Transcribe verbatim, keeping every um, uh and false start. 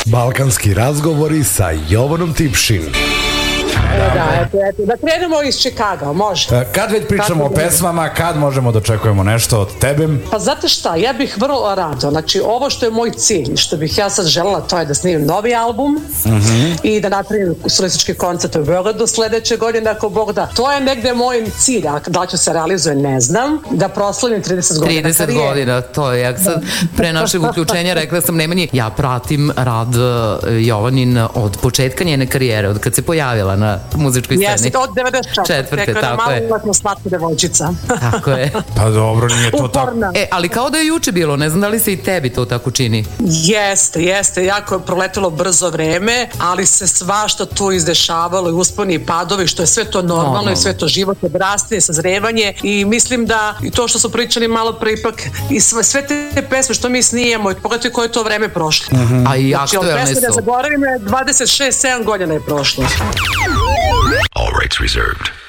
Balkanski razgovori sa Jovanom Tipšin. Da, eto, eto, da krenemo iz Čikaga, može. Kad već pričamo o pesmama, kad možemo da očekujemo nešto od tebe? Pa znate šta, ja bih vrlo rado, znači ovo što je moj cilj, što bih ja sad želela, to je da snimim novi album uh-huh. i da napravim solistički koncert u Beogradu sledeće godine, ako Bog da. To je negde moj cilj, a da li ću se realizuje, ne znam, da proslavim trideset godina trideset karijere. godina, to je, ja sad pre našeg uključenja rekla sam Nemanji, ja pratim rad Jovanin od početka njene karijere, od kad se pojavila na muzičkoj sceni. Jeste, od devedeset četvrte. Četvrte, tako je. Malo slatka devojčica. Tako je. Pa dobro, nije to tako. E, ali kao da je juče bilo, ne znam da li se i tebi to tako čini. Jeste, jeste, jako je proletelo brzo vreme, ali se svašta tu izdešavalo i usponi i padovi, što je sve to normalno Normalno. i sve to život, odrastanje, sazrevanje i mislim da i to što su pričali malo pre ipak i sve, sve te pesme što mi snijemo i pogledajte koje je to vreme prošlo. Mm-hmm. A i znači, aktuelne su. Znači, od pesme da zaboravim je dvadeset šest sedam godina je prošlo. All rights reserved.